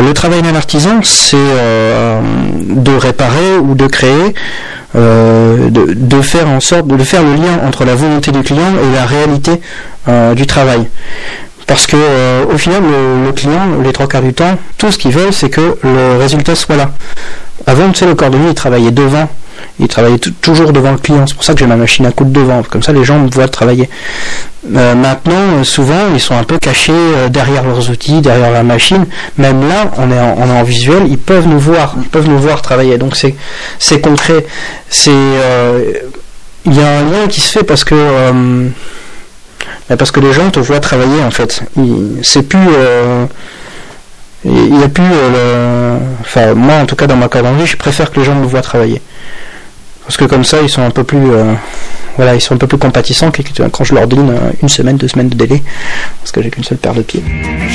Le travail d'un artisan, c'est de réparer ou de créer, de faire en sorte de faire le lien entre la volonté du client et la réalité du travail. Parce que au final, le client, les 3 quarts du temps, tout ce qu'il veut, c'est que le résultat soit là. Avant, tu sais, le cordonnier, il travaillait devant. Il travaillait toujours devant le client. C'est pour ça que j'ai ma machine à coudre devant. Comme ça, les gens me voient travailler. Maintenant, souvent, ils sont un peu cachés derrière leurs outils, derrière la machine. Même là, on est en visuel. Ils peuvent nous voir travailler. Donc c'est concret. Il y a un lien qui se fait parce que les gens te voient travailler en fait. C'est plus il n'y a plus enfin moi en tout cas dans ma cordonnerie, je préfère que les gens me voient travailler. Parce que comme ça, ils sont un peu plus ils sont un peu plus compatissants que quand je leur donne 1 semaine, 2 semaines de délai, parce que j'ai qu'une seule paire de pieds.